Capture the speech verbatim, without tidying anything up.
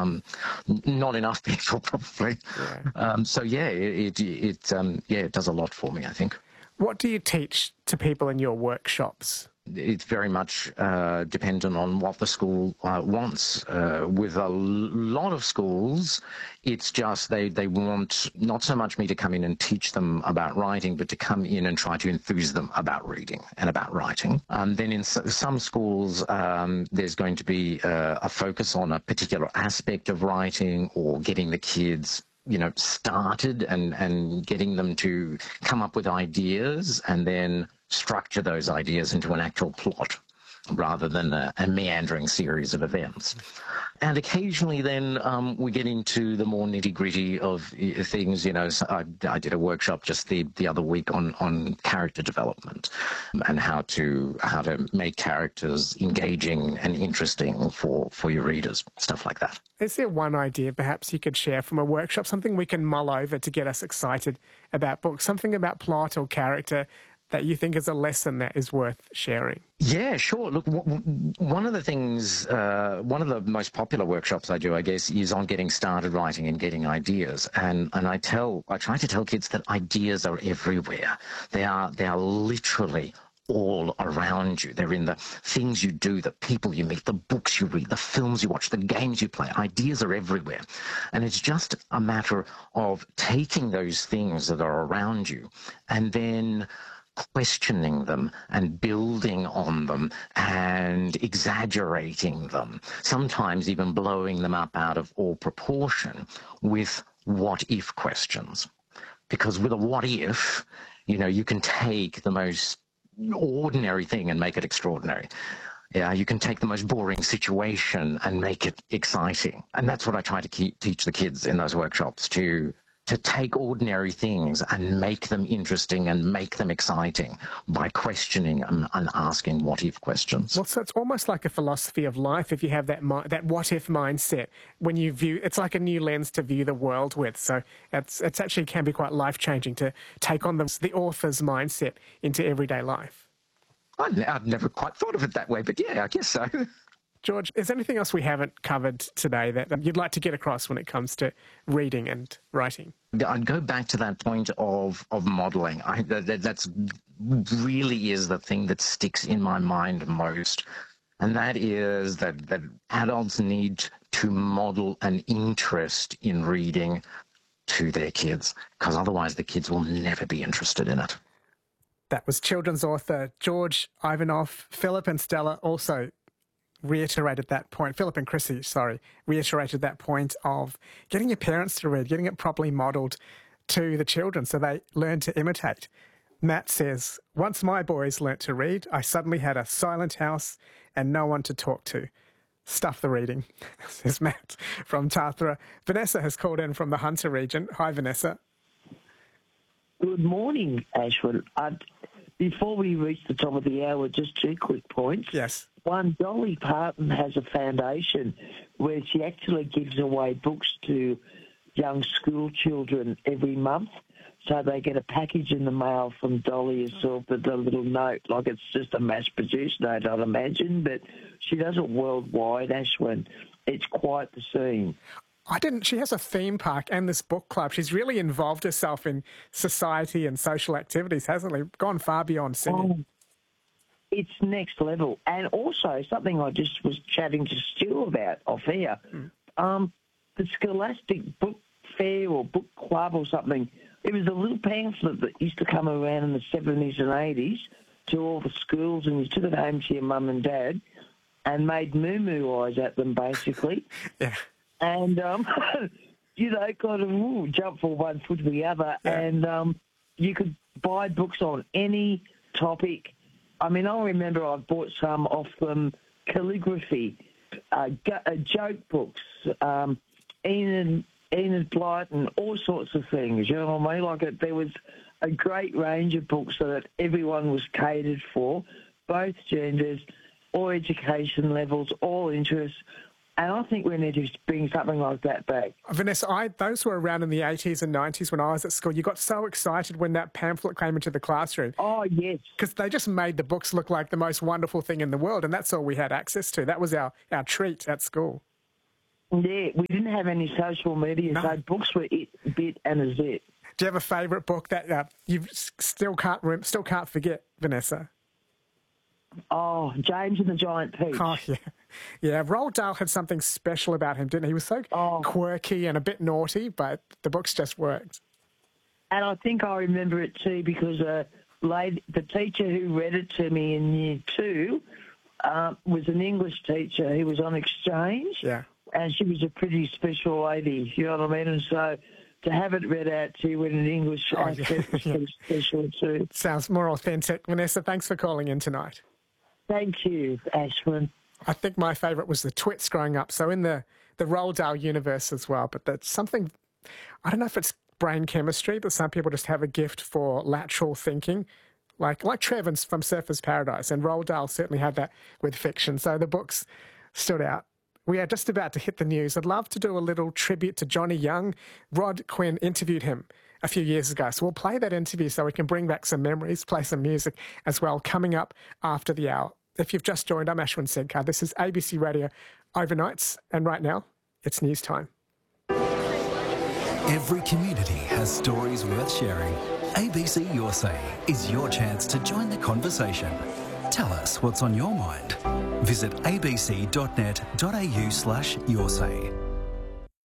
Um, n- not enough people, probably. Yeah. Um, so yeah, it it, it um, yeah it does a lot for me, I think. What do you teach to people in your workshops? It's very much uh, dependent on what the school uh, wants. Uh, with a l- lot of schools, it's just they, they want not so much me to come in and teach them about writing, but to come in and try to enthuse them about reading and about writing. Um, then in s- some schools, um, there's going to be uh, a focus on a particular aspect of writing or getting the kids you know, started and, and getting them to come up with ideas and then structure those ideas into an actual plot rather than a, a meandering series of events. And occasionally then um, we get into the more nitty-gritty of uh, things. You know, so I, I did a workshop just the, the other week on, on character development and how to how to make characters engaging and interesting for, for your readers, stuff like that. Is there one idea perhaps you could share from a workshop, something we can mull over to get us excited about books, something about plot or character that you think is a lesson that is worth sharing? Yeah, sure. Look, w- w- one of the things, uh, one of the most popular workshops I do, I guess, is on getting started writing and getting ideas. And and I tell, I try to tell kids that ideas are everywhere. They are, they are literally all around you. They're in the things you do, the people you meet, the books you read, the films you watch, the games you play. Ideas are everywhere. And it's just a matter of taking those things that are around you and then questioning them and building on them and exaggerating them, sometimes even blowing them up out of all proportion with what-if questions. Because with a what-if, you know, you can take the most ordinary thing and make it extraordinary. Yeah, you can take the most boring situation and make it exciting. And that's what I try to keep, teach the kids in those workshops, to to take ordinary things and make them interesting and make them exciting by questioning and, and asking what-if questions. Well, so it's almost like a philosophy of life if you have that mi- that what-if mindset. When you view, it's like a new lens to view the world with. So it's it's actually can be quite life-changing to take on the, the author's mindset into everyday life. I, I've never quite thought of it that way, but yeah, I guess so. George, is there anything else we haven't covered today that you'd like to get across when it comes to reading and writing? I'd go back to that point of, of modelling. I, that, that's really is the thing that sticks in my mind most. And that is that, that adults need to model an interest in reading to their kids, because otherwise the kids will never be interested in it. That was children's author George Ivanoff. Philip and Stella also reiterated that point, Philip and Chrissy, sorry, reiterated that point of getting your parents to read, getting it properly modelled to the children so they learn to imitate. Matt says, once my boys learnt to read, I suddenly had a silent house and no one to talk to. Stuff the reading, says Matt from Tathra. Vanessa has called in from the Hunter region. Hi, Vanessa. Good morning, Ashwin. Uh, before we reach the top of the hour, just two quick points. Yes. One, Dolly Parton has a foundation where she actually gives away books to young school children every month. So they get a package in the mail from Dolly herself with a little note, like it's just a mass-produced note, I'd imagine, but she does it worldwide, Ashwin. It's quite the scene. I didn't. She has a theme park and this book club. She's really involved herself in society and social activities, hasn't she? Gone far beyond singing. Um, it's next level. And also, something I just was chatting to Stu about off air, mm. um, the Scholastic Book Fair or Book Club or something, it was a little pamphlet that used to come around in the seventies and eighties to all the schools, and you took it home to your mum and dad and made moo-moo eyes at them, basically. Yeah. And, um, you know, kind of ooh, jump from one foot to the other. Yeah. And um, you could buy books on any topic. I mean, I remember I bought some off them, calligraphy, uh, uh, joke books, um, Enid, Enid Blyton, all sorts of things. You know what I mean? Like, it, there was a great range of books so that everyone was catered for, both genders, all education levels, all interests. And I think we need to bring something like that back. Vanessa, I, those were around in the eighties and nineties when I was at school. You got so excited when that pamphlet came into the classroom. Oh, yes. Because they just made the books look like the most wonderful thing in the world, and that's all we had access to. That was our, our treat at school. Yeah, we didn't have any social media, No. so books were it, bit and a zit. Do you have a favourite book that uh, you still can't rem- still can't forget, Vanessa? Oh, James and the Giant Peach. Oh, yeah. Yeah, Roald Dahl had something special about him, didn't he? He was so Oh. quirky and a bit naughty, but the books just worked. And I think I remember it too because uh, lady, the teacher who read it to me in year two uh, was an English teacher who was on exchange. Yeah. And she was a pretty special lady, you know what I mean? And so to have it read out to you in an English Oh, accent yeah. was pretty special too. Sounds more authentic. Vanessa, thanks for calling in tonight. Thank you, Ashwin. I think my favourite was the Twits growing up. So in the, the Roald Dahl universe as well. But that's something, I don't know if it's brain chemistry, but some people just have a gift for lateral thinking. Like like Trevor from Surfer's Paradise. And Roald Dahl certainly had that with fiction. So the books stood out. We are just about to hit the news. I'd love to do a little tribute to Johnny Young. Rod Quinn interviewed him a few years ago. So we'll play that interview so we can bring back some memories, play some music as well, coming up after the hour. If you've just joined, I'm Ashwin Sedkar. This is A B C Radio Overnights, and right now, it's news time. Every community has stories worth sharing. A B C Your Say is your chance to join the conversation. Tell us what's on your mind. Visit abc.net.au slash your say.